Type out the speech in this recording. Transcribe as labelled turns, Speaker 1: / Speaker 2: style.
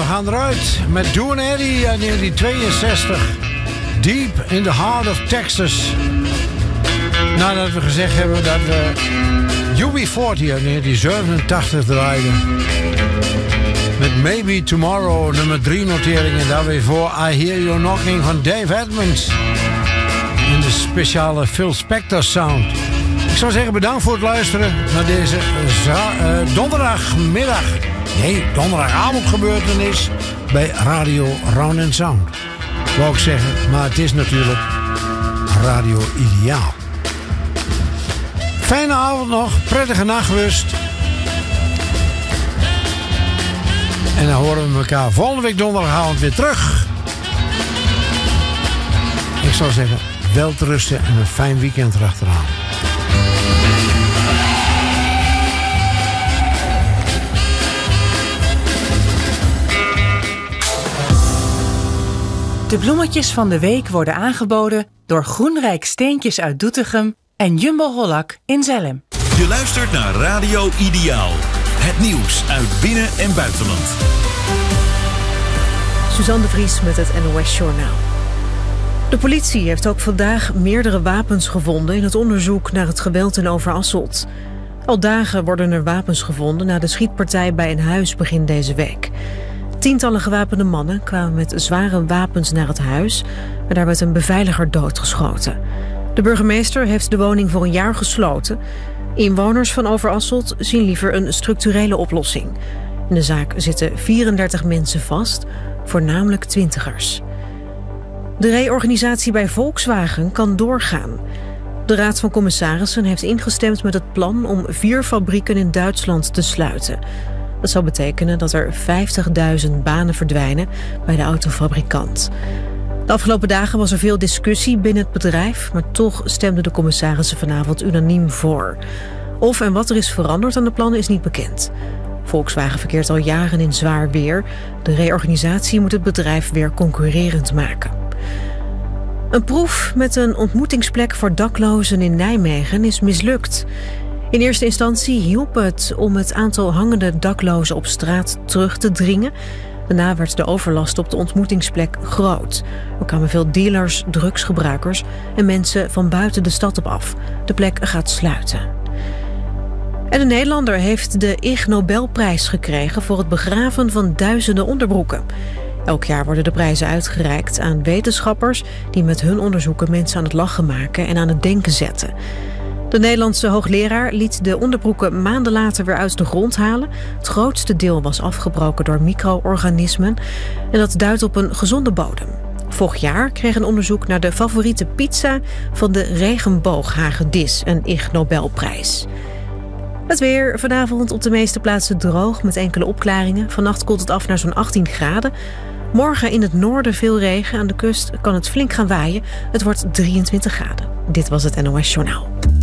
Speaker 1: gaan eruit met Doon Eddie uit 1962. Deep in the Heart of Texas. Nadat we gezegd hebben dat we UB40 uit 1987 draaiden. Met Maybe Tomorrow, nummer 3 notering. En daar weer voor I Hear You Knocking van Dave Edmunds. In de speciale Phil Spector sound. Ik zou zeggen bedankt voor het luisteren naar deze donderdagmiddag. Nee, donderdagavond gebeurtenis bij Radio Round & Sound. Wou ik zeggen, maar het is natuurlijk Radio Ideaal. Fijne avond nog, prettige nachtrust. En dan horen we elkaar volgende week donderdagavond weer terug. Ik zou zeggen, wel te rusten en een fijn weekend erachteraan.
Speaker 2: De bloemetjes van de week worden aangeboden door Groenrijk Steentjes uit Doetinchem en Jumbo Hollak in Zelhem.
Speaker 3: Je luistert naar Radio Ideaal. Het nieuws uit binnen- en buitenland.
Speaker 4: Suzanne de Vries met het NOS Journaal. De politie heeft ook vandaag meerdere wapens gevonden in het onderzoek naar het geweld in Overasselt. Al dagen worden er wapens gevonden na de schietpartij bij een huis begin deze week. Tientallen gewapende mannen kwamen met zware wapens naar het huis, maar daar werd een beveiliger doodgeschoten. De burgemeester heeft de woning voor een jaar gesloten. Inwoners van Overasselt zien liever een structurele oplossing. In de zaak zitten 34 mensen vast, voornamelijk twintigers. De reorganisatie bij Volkswagen kan doorgaan. De Raad van Commissarissen heeft ingestemd met het plan om 4 fabrieken in Duitsland te sluiten. Dat zou betekenen dat er 50.000 banen verdwijnen bij de autofabrikant. De afgelopen dagen was er veel discussie binnen het bedrijf, maar toch stemden de commissarissen vanavond unaniem voor. Of en wat er is veranderd aan de plannen is niet bekend. Volkswagen verkeert al jaren in zwaar weer. De reorganisatie moet het bedrijf weer concurrerend maken. Een proef met een ontmoetingsplek voor daklozen in Nijmegen is mislukt. In eerste instantie hielp het om het aantal hangende daklozen op straat terug te dringen. Daarna werd de overlast op de ontmoetingsplek groot. Er kwamen veel dealers, drugsgebruikers en mensen van buiten de stad op af. De plek gaat sluiten. En een Nederlander heeft de Ig Nobelprijs gekregen voor het begraven van duizenden onderbroeken. Elk jaar worden de prijzen uitgereikt aan wetenschappers die met hun onderzoeken mensen aan het lachen maken en aan het denken zetten. De Nederlandse hoogleraar liet de onderbroeken maanden later weer uit de grond halen. Het grootste deel was afgebroken door micro-organismen en dat duidt op een gezonde bodem. Vorig jaar kreeg een onderzoek naar de favoriete pizza van de regenbooghagedis een Ig Nobelprijs. Het weer vanavond op de meeste plaatsen droog met enkele opklaringen. Vannacht koelt het af naar zo'n 18 graden. Morgen in het noorden veel regen. Aan de kust kan het flink gaan waaien. Het wordt 23 graden. Dit was het NOS Journaal.